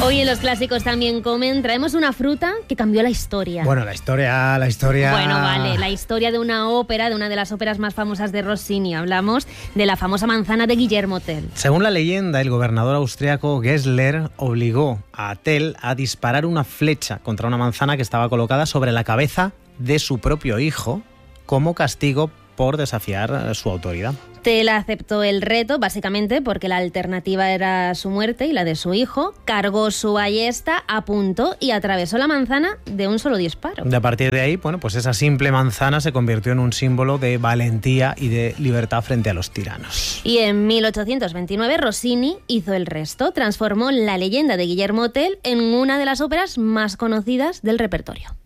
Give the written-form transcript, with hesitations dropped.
Hoy en los clásicos también comen, traemos una fruta que cambió la historia. Bueno, la historia... Bueno, vale, la historia de una ópera, de una de las óperas más famosas de Rossini. Hablamos de la famosa manzana de Guillermo Tell. Según la leyenda, el gobernador austriaco Gessler obligó a Tell a disparar una flecha contra una manzana que estaba colocada sobre la cabeza de su propio hijo como castigo por desafiar su autoridad. Tell aceptó el reto, básicamente porque la alternativa era su muerte y la de su hijo. Cargó su ballesta, apuntó y atravesó la manzana de un solo disparo. De a partir de ahí, bueno, pues esa simple manzana se convirtió en un símbolo de valentía y de libertad frente a los tiranos. Y en 1829 Rossini hizo el resto, transformó la leyenda de Guillermo Tell en una de las óperas más conocidas del repertorio.